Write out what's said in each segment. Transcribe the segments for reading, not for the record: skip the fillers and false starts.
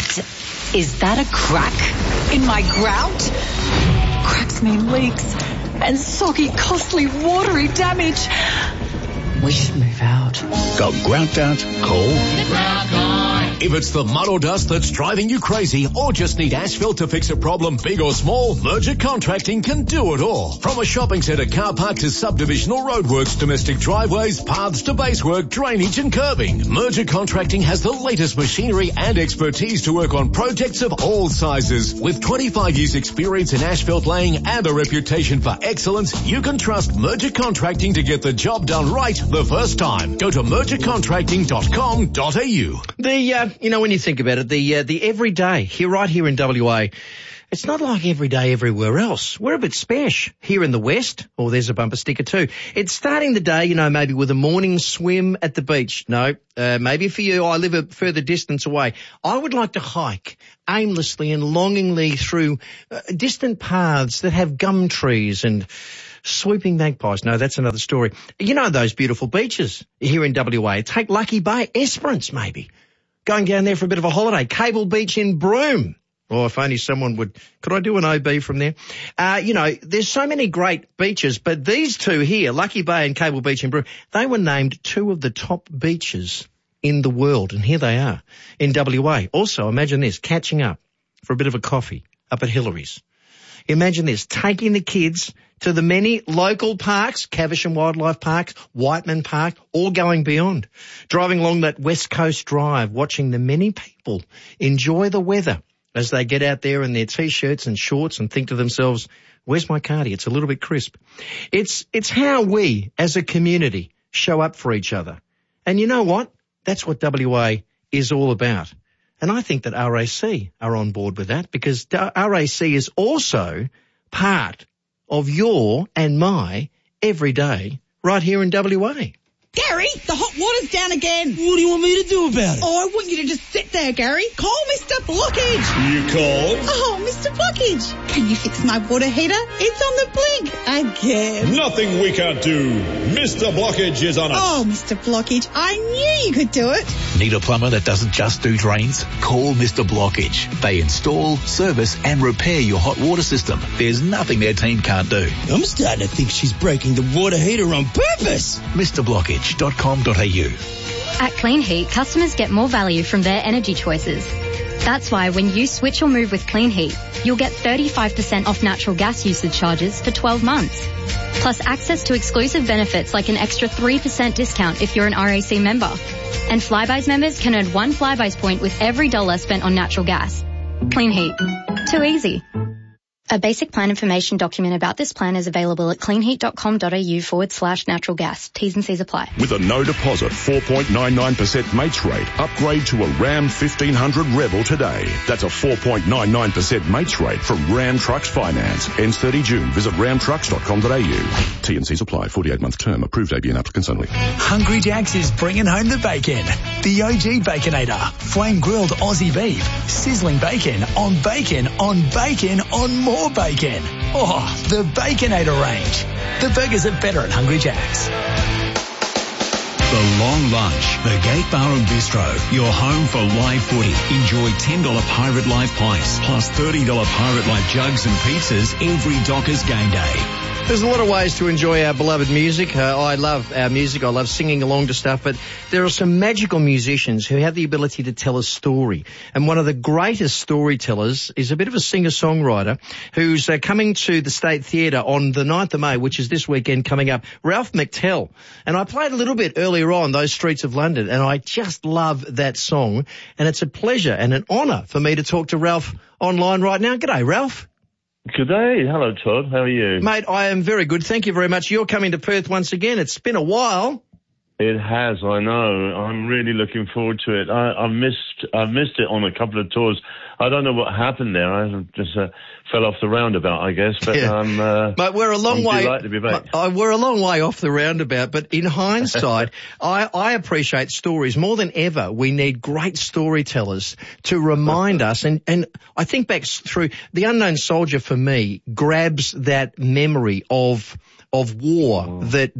What? Is that a crack in my grout? Cracks mean leaks and soggy, costly, watery damage. We should move out. Got grout doubt? Call the Grout Guy. If it's the mud or dust that's driving you crazy or just need asphalt to fix a problem big or small, Merger Contracting can do it all. From a shopping centre, car park to subdivisional roadworks, domestic driveways, paths to basework, drainage and curbing, Merger Contracting has the latest machinery and expertise to work on projects of all sizes. With 25 years experience in asphalt laying and a reputation for excellence, you can trust Merger Contracting to get the job done right the first time. Go to mergercontracting.com.au. When you think about it, the everyday right here in WA, it's not like every day everywhere else. We're a bit special here in the West. Oh, there's a bumper sticker too. It's starting the day, maybe with a morning swim at the beach. No, maybe for you, I live a further distance away. I would like to hike aimlessly and longingly through distant paths that have gum trees and sweeping magpies. No, that's another story. Those beautiful beaches here in WA. Take Lucky Bay, Esperance maybe. Going down there for a bit of a holiday. Cable Beach in Broome. Or if only someone would, could I do an OB from there? There's so many great beaches, but these two here, Lucky Bay and Cable Beach in Broome, they were named two of the top beaches in the world. And here they are in WA. Also, imagine this, catching up for a bit of a coffee up at Hillary's. Imagine this, taking the kids to the many local parks, Caversham Wildlife Park, Whiteman Park, all going beyond. Driving along that West Coast Drive, watching the many people enjoy the weather as they get out there in their T-shirts and shorts and think to themselves, where's my cardi? It's a little bit crisp. It's how we, as a community, show up for each other. And you know what? That's what WA is all about. And I think that RAC are on board with that because RAC is also part of your and my everyday right here in WA. Gary, the hot water's down again. What do you want me to do about it? Oh, I want you to just sit there, Gary. Call Mr. Blockage. You called? Oh, Mr. Blockage. Can you fix my water heater? It's on the blink again. Nothing we can't do. Mr. Blockage is on it. Oh, Mr. Blockage, I knew you could do it. Need a plumber that doesn't just do drains? Call Mr. Blockage. They install, service and repair your hot water system. There's nothing their team can't do. I'm starting to think she's breaking the water heater on purpose. MrBlockage.com.au. At Clean Heat, customers get more value from their energy choices. That's why when you switch or move with Clean Heat, you'll get 35% off natural gas usage charges for 12 months. Plus access to exclusive benefits like an extra 3% discount if you're an RAC member. And Flybuys members can earn 1 Flybuys point with every dollar spent on natural gas. Clean Heat. Too easy. A basic plan information document about this plan is available at cleanheat.com.au/natural gas. T's and C's apply. With a no deposit 4.99% mates rate, upgrade to a Ram 1500 Rebel today. That's a 4.99% mates rate from Ram Trucks Finance. Ends 30 June. Visit ramtrucks.com.au. T and C's apply. 48-month term. Approved ABN applicants only. Hungry Jack's is bringing home the bacon. The OG Baconator. Flame grilled Aussie beef. Sizzling bacon on bacon on bacon on more bacon. Oh, the Baconator range. The burgers are better at Hungry Jack's. The Long Lunch, the Gate Bar and Bistro, your home for live footy. Enjoy $10 Pirate Life pints plus $30 Pirate Life jugs and pizzas every Dockers game day. There's a lot of ways to enjoy our beloved music. I love our music. I love singing along to stuff, but there are some magical musicians who have the ability to tell a story. And one of the greatest storytellers is a bit of a singer-songwriter who's coming to the State Theatre on the 9th of May, which is this weekend coming up, Ralph McTell. And I played a little bit earlier on, Those Streets of London, and I just love that song. And it's a pleasure and an honour for me to talk to Ralph online right now. G'day, Ralph. Good day. Hello, Todd. How are you? Mate, I am very good. Thank you very much. You're coming to Perth once again. It's been a while. It has, I know. I'm really looking forward to it. I've missed it on a couple of tours. I don't know what happened there. I just fell off the roundabout, I guess. But yeah. Mate, we're a long way. Delighted to be back. We're a long way off the roundabout, but in hindsight, I appreciate stories more than ever. We need great storytellers to remind us, and I think back through The Unknown Soldier for me grabs that memory of of war and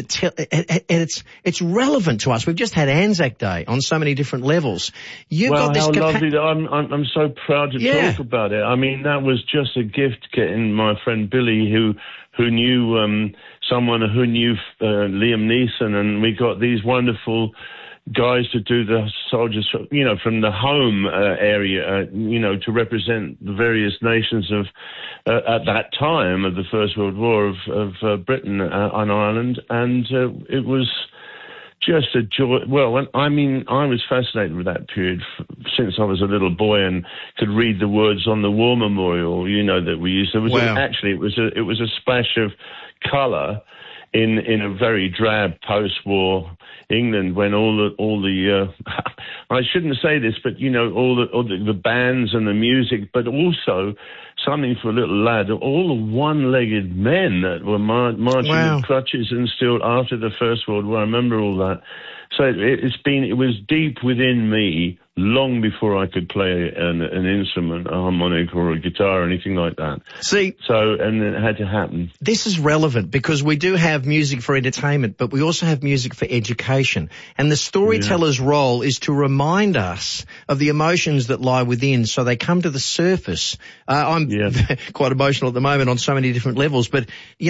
it's relevant to us. We've just had Anzac Day on so many different levels. You've got this lovely. I'm so proud to talk about it. I mean, that was just a gift getting my friend Billy, who knew someone who knew Liam Neeson, and we got these wonderful guys to do the soldiers, from the home area, to represent the various nations of at that time of the First World War of Britain and Ireland, and it was just a joy. Well, I mean, I was fascinated with that period since I was a little boy and could read the words on the war memorial, that we used. It was a splash of colour in a very drab post-war England when all the I shouldn't say this, but all the bands and the music, but also something for a little lad, all the one-legged men that were marching with crutches and still after the First World War. I remember all that. So it was deep within me long before I could play an instrument, a harmonic or a guitar or anything like that. And it had to happen. This is relevant because we do have music for entertainment, but we also have music for education. And the storyteller's role is to remind us of the emotions that lie within so they come to the surface. I'm quite emotional at the moment on so many different levels, but,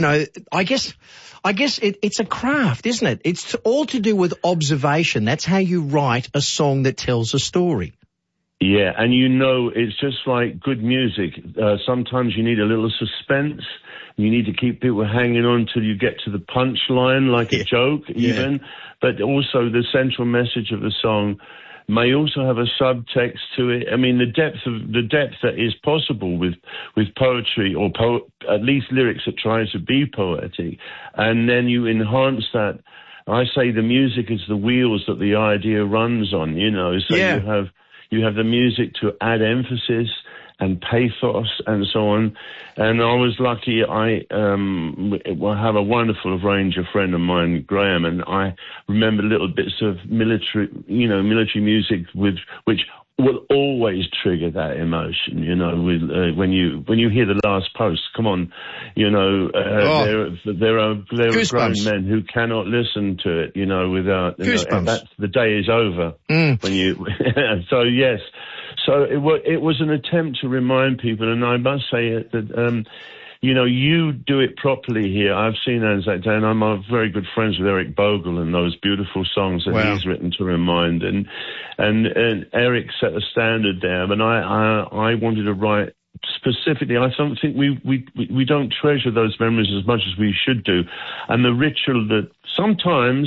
I guess it's a craft, isn't it? It's all to do with observation. That's how you write a song that tells a story. Yeah, and it's just like good music. Sometimes you need a little suspense. You need to keep people hanging on till you get to the punchline, like a joke even. But also the central message of the song may also have a subtext to it. I mean, the depth that is possible with poetry or at least lyrics that try to be poetic, and then you enhance that. I say the music is the wheels that the idea runs on. So you have the music to add emphasis and pathos and so on. And I was lucky. I have a wonderful arranger friend of mine, Graham, and I remember little bits of military music which will always trigger that emotion. When you hear the last post, come on, there are grown men who cannot listen to it, without goosebumps. The day is over when you. So yes. So it was an attempt to remind people, and I must say that, you do it properly here. I've seen Anzac Day, and I'm very good friends with Eric Bogle and those beautiful songs that he's written to remind. And Eric set a standard there, but I wanted to write specifically. I don't think we don't treasure those memories as much as we should do, and the ritual that sometimes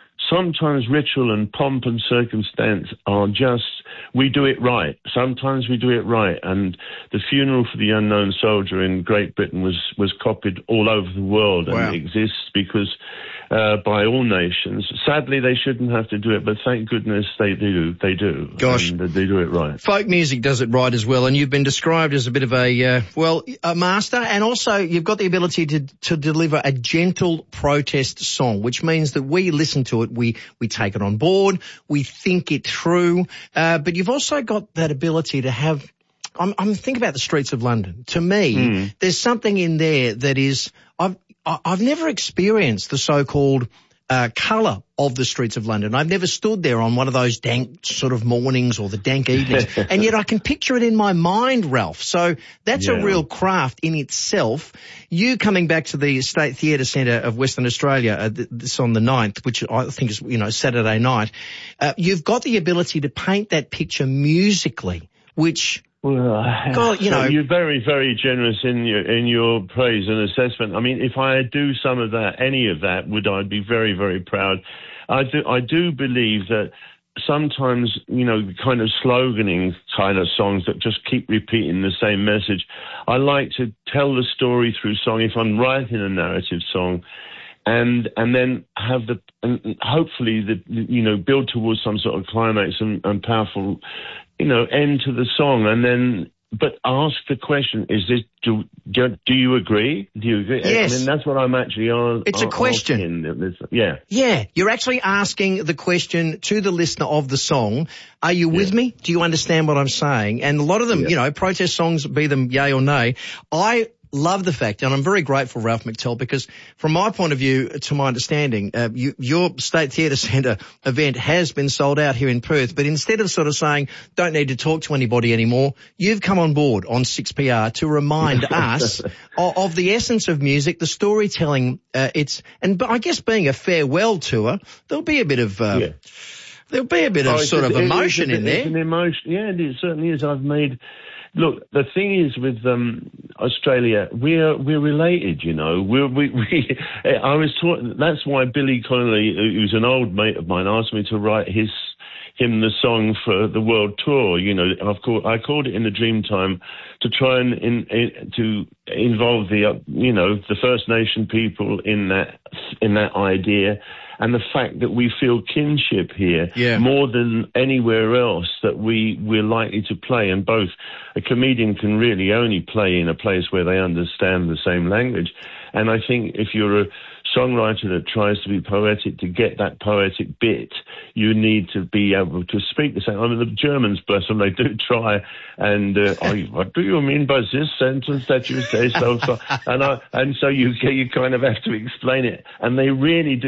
ritual and pomp and circumstance are just, we do it right. Sometimes we do it right. And the funeral for the unknown soldier in Great Britain was copied all over the world and exists because by all nations. Sadly, they shouldn't have to do it, but thank goodness they do. They do. Gosh. And they do it right. Folk music does it right as well, and you've been described as a bit of a master, and also you've got the ability to deliver a gentle protest song, which means that we listen to it, we take it on board, we think it through, but you've also got that ability to have, I'm thinking about the streets of London. To me, there's something in there that is, I've never experienced the so-called colour of the streets of London. I've never stood there on one of those dank sort of mornings or the dank evenings, and yet I can picture it in my mind, Ralph. So that's a real craft in itself. You coming back to the State Theatre Centre of Western Australia, this on the 9th, which I think is, Saturday night, you've got the ability to paint that picture musically, which... Well, God, you're very, very generous in your praise and assessment. I mean, if I do some of that, any of that, I'd be very, very proud. I do believe that sometimes, kind of sloganing kind of songs that just keep repeating the same message. I like to tell the story through song if I'm writing a narrative song. And then have hopefully build towards some sort of climax and powerful, end to the song, and then, but ask the question, is this, do you agree? Do you agree? Yes. I mean, that's what I'm actually on. It's a question. Yeah. Yeah. You're actually asking the question to the listener of the song. Are you with me? Do you understand what I'm saying? And a lot of them, protest songs, be them yay or nay, love the fact, and I'm very grateful, Ralph McTell, because from my point of view, to my understanding, your State Theatre Centre event has been sold out here in Perth, but instead of sort of saying, don't need to talk to anybody anymore, you've come on board on 6PR to remind us of the essence of music, the storytelling, but I guess being a farewell tour, there'll be a bit of, there'll be a bit of sort of emotion in there. It's an emotion, yeah, it certainly is. Look, the thing is with Australia, we're related, you know. I was taught. That's why Billy Connolly, who's an old mate of mine, asked me to write him the song for the world tour. You know, I called it In the Dreamtime to try and to involve the First Nation people in that idea. And the fact that we feel kinship here more than anywhere else that we're likely to play. And both a comedian can really only play in a place where they understand the same language. And I think if you're a songwriter that tries to be poetic, to get that poetic bit, you need to be able to speak the same. I mean, the Germans, bless them, they do try. And what do you mean by this sentence that you say so? And so you kind of have to explain it. And they really do.